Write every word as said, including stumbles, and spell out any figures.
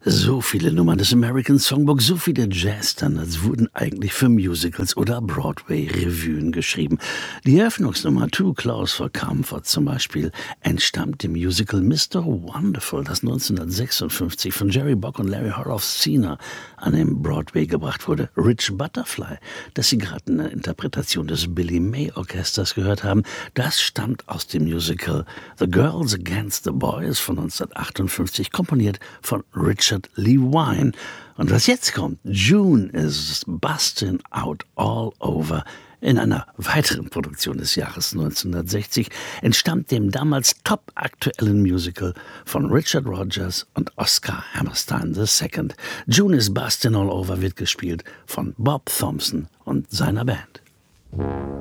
So viele Nummern des American Songbook, so viele Jazzstandards wurden eigentlich für Musicals oder Broadway-Revuen geschrieben. Die Eröffnungsnummer Too Close for Comfort zum Beispiel entstammt dem Musical Mister Wonderful, das neunzehnhundertsechsundfünfzig von Jerry Bock und Larry Horloff Senior an den Broadway gebracht wurde. Rich Butterfly, das Sie gerade in der Interpretation des Billy May Orchesters gehört haben, das stammt aus dem Musical The Girls Against the Boys von neunzehnhundertachtundfünfzig, komponiert von Richard Lee Wine. Und was jetzt kommt, June is Bustin' Out All Over, in einer weiteren Produktion des Jahres neunzehnhundertsechzig, entstammt dem damals topaktuellen Musical von Richard Rodgers und Oscar Hammerstein der Zweite. June is Bustin' All Over wird gespielt von Bob Thompson und seiner Band.